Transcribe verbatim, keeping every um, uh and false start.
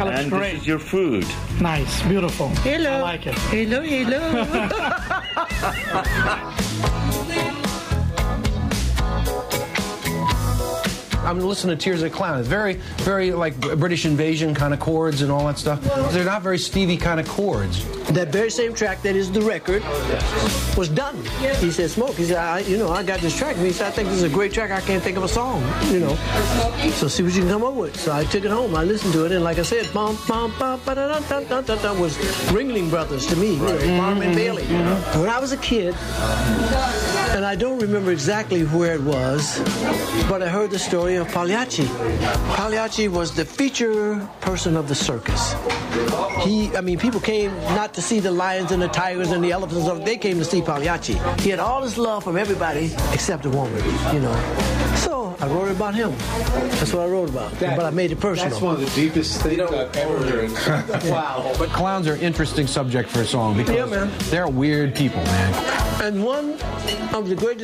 That looks and great. this is your food. Nice, beautiful. Hello. I like it. Hello, hello. I'm listening to Tears of a Clown. It's very, very like British Invasion kind of chords and all that stuff. They're not very Stevie kind of chords. That very same track that is the record was done. He said, Smoke, he said, I, you know, I got this track. He said, I think this is a great track. I can't think of a song, you know. So see what you can come up with. So I took it home. I listened to it. And like I said, bum, bum, bum, ba, da, da, da, da, da, da, was Ringling Brothers to me, you know, Marvin and Bailey. When I was a kid, and I don't remember exactly where it was, but I heard the story of Pagliacci. Pagliacci was the feature person of the circus. He, I mean, people came not to see the lions and the tigers and the elephants. They came to see Pagliacci. He had all this love from everybody except a woman, you know. So I wrote about him. That's what I wrote about. That, but I made it personal. That's one of the deepest things I've ever heard. Wow. But clowns are an interesting subject for a song because yeah, man. they're weird people, man. And one of the greatest